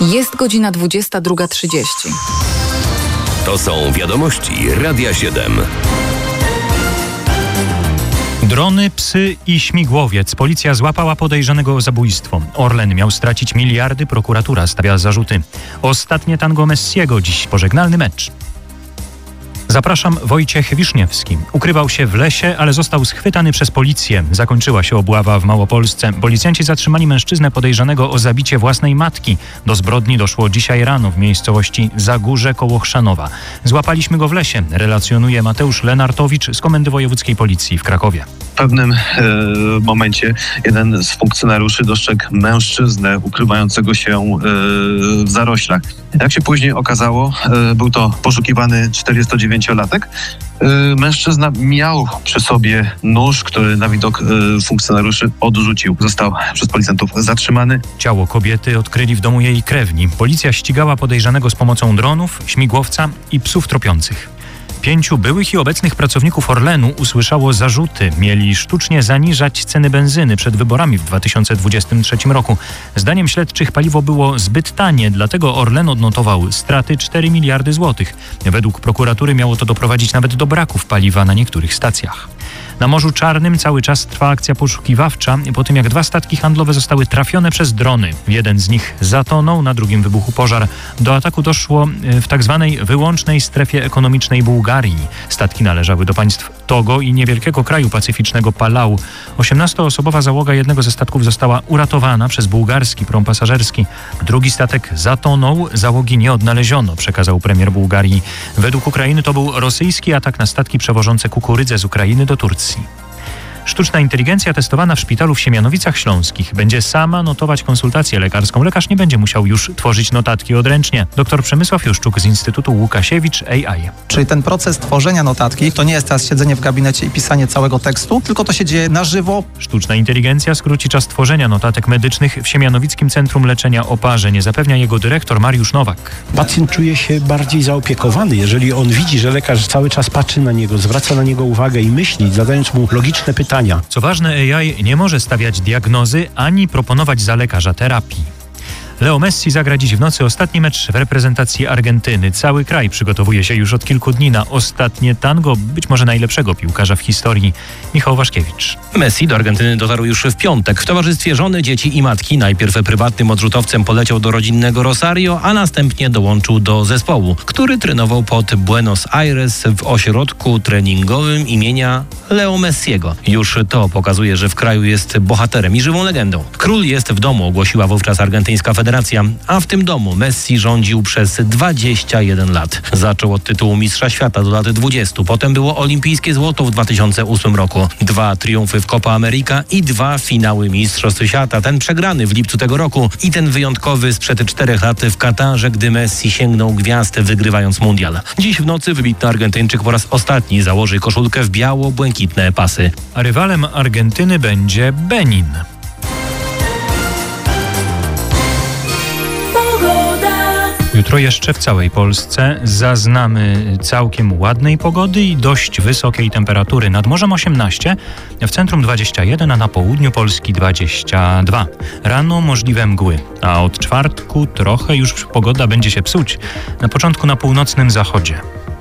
Jest godzina 22:30. To są wiadomości Radia 7. Drony, psy i śmigłowiec. Policja złapała podejrzanego o zabójstwo. Orlen miał stracić miliardy, prokuratura stawia zarzuty. Ostatnie tango Messiego, dziś pożegnalny mecz. Zapraszam, Wojciech Wiszniewski. Ukrywał się w lesie, ale został schwytany przez policję. Zakończyła się obława w Małopolsce. Policjanci zatrzymali mężczyznę podejrzanego o zabicie własnej matki. Do zbrodni doszło dzisiaj rano w miejscowości Zagórze koło Chrzanowa. Złapaliśmy go w lesie, relacjonuje Mateusz Lenartowicz z Komendy Wojewódzkiej Policji w Krakowie. W pewnym momencie jeden z funkcjonariuszy dostrzegł mężczyznę ukrywającego się w zaroślach. Jak się później okazało, był to poszukiwany 49-latek. Mężczyzna miał przy sobie nóż, który na widok funkcjonariuszy odrzucił. Został przez policjantów zatrzymany. Ciało kobiety odkryli w domu jej krewni. Policja ścigała podejrzanego z pomocą dronów, śmigłowca i psów tropiących. 5 byłych i obecnych pracowników Orlenu usłyszało zarzuty. Mieli sztucznie zaniżać ceny benzyny przed wyborami w 2023 roku. Zdaniem śledczych paliwo było zbyt tanie, dlatego Orlen odnotował straty 4 miliardy złotych. Według prokuratury miało to doprowadzić nawet do braków paliwa na niektórych stacjach. Na Morzu Czarnym cały czas trwa akcja poszukiwawcza po tym, jak 2 statki handlowe zostały trafione przez drony. Jeden z nich zatonął, na drugim wybuchł pożar. Do ataku doszło w tzw. wyłącznej strefie ekonomicznej Bułgarii. Statki należały do państw Togo i niewielkiego kraju pacyficznego Palau. 18-osobowa załoga jednego ze statków została uratowana przez bułgarski prom pasażerski. Drugi statek zatonął, załogi nie odnaleziono, przekazał premier Bułgarii. Według Ukrainy to był rosyjski atak na statki przewożące kukurydzę z Ukrainy do Turcji. Sztuczna inteligencja testowana w szpitalu w Siemianowicach Śląskich będzie sama notować konsultację lekarską. Lekarz nie będzie musiał już tworzyć notatki odręcznie. Dr Przemysław Juszczuk z Instytutu Łukasiewicz AI. Czyli ten proces tworzenia notatki to nie jest teraz siedzenie w gabinecie i pisanie całego tekstu, tylko to się dzieje na żywo. Sztuczna inteligencja skróci czas tworzenia notatek medycznych w Siemianowickim Centrum Leczenia Oparzeń, zapewnia jego dyrektor Mariusz Nowak. Pacjent czuje się bardziej zaopiekowany, jeżeli on widzi, że lekarz cały czas patrzy na niego, zwraca na niego uwagę i myśli, zadając mu logiczne pytania. Co ważne, AI nie może stawiać diagnozy ani proponować za lekarza terapii. Leo Messi zagra dziś w nocy ostatni mecz w reprezentacji Argentyny. Cały kraj przygotowuje się już od kilku dni na ostatnie tango, być może najlepszego piłkarza w historii. Michał Waszkiewicz. Messi do Argentyny dotarł już w piątek. W towarzystwie żony, dzieci i matki. Najpierw prywatnym odrzutowcem poleciał do rodzinnego Rosario, a następnie dołączył do zespołu, który trenował pod Buenos Aires w ośrodku treningowym imienia Leo Messiego. Już to pokazuje, że w kraju jest bohaterem i żywą legendą. Król jest w domu, ogłosiła wówczas argentyńska federacja, a w tym domu Messi rządził przez 21 lat. Zaczął od tytułu mistrza świata do lat 20. Potem było olimpijskie złoto w 2008 roku. 2 triumfy w Copa America i 2 finały mistrzostw świata. Ten przegrany w lipcu tego roku i ten wyjątkowy sprzed 4 lat w Katarze, gdy Messi sięgnął gwiazd, wygrywając mundial. Dziś w nocy wybitny Argentyńczyk po raz ostatni założy koszulkę w biało-błękitne pasy. A rywalem Argentyny będzie Benin. Jutro jeszcze w całej Polsce zaznamy całkiem ładnej pogody i dość wysokiej temperatury. Nad morzem 18, w centrum 21, a na południu Polski 22. Rano możliwe mgły, a od czwartku trochę już pogoda będzie się psuć. Na początku na północnym zachodzie.